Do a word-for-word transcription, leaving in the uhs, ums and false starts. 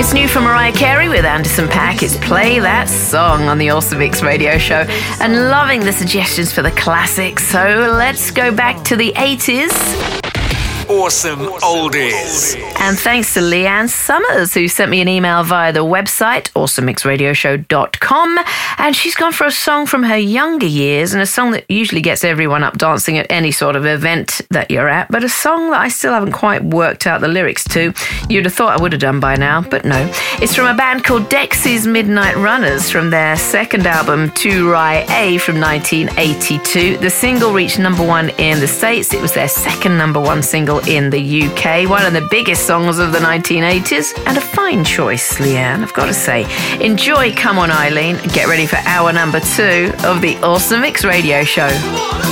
It's new from Mariah Carey with Anderson .Paak. It's Play That Song on the Awesome Mix Radio Show. And loving the suggestions for the classics. So let's go back to the eighties. Awesome Oldies. And thanks to Leanne Summers, who sent me an email via the website, awesome mix radio show dot com. And she's gone for a song from her younger years, and a song that usually gets everyone up dancing at any sort of event that you're at, but a song that I still haven't quite worked out the lyrics to. You'd have thought I would have done by now, but no. It's from a band called Dexy's Midnight Runners from their second album, To Rye A, from nineteen eighty-two. The single reached number one in the States. It was their second number one single in the U K, one of the biggest songs of the nineteen eighties, and a fine choice, Leanne, I've got to say. Enjoy Come On Eileen, get ready for hour number two of the Awesome Mix Radio Show.